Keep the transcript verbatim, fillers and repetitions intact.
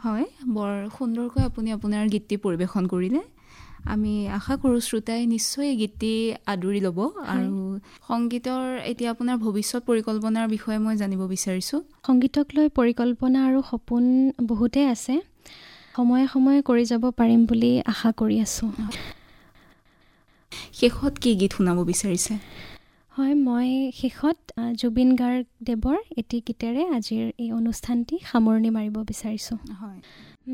হয়, বৰ সুন্দৰকৈ আপুনি আপোনাৰ গীতটি পৰিৱেশন কৰিলে। আমি আশা কৰোঁ শ্ৰোতাই নিশ্চয় এই গীতটি আদৰি ল'ব। আৰু সংগীতৰ এতিয়া আপোনাৰ ভৱিষ্যত পৰিকল্পনাৰ বিষয়ে মই জানিব বিচাৰিছোঁ। সংগীতক লৈ পৰিকল্পনা আৰু সপোন বহুতেই আছে, সময়ে সময়ে কৰি যাব পাৰিম বুলি আশা কৰি আছোঁ। শেষত কি গীত শুনাব বিচাৰিছে? হয়, মই শেষত জুবিন গাৰ্গদেৱৰ এটি গীতেৰে আজিৰ এই অনুষ্ঠানটি সামৰণি মাৰিব বিচাৰিছোঁ। হয়।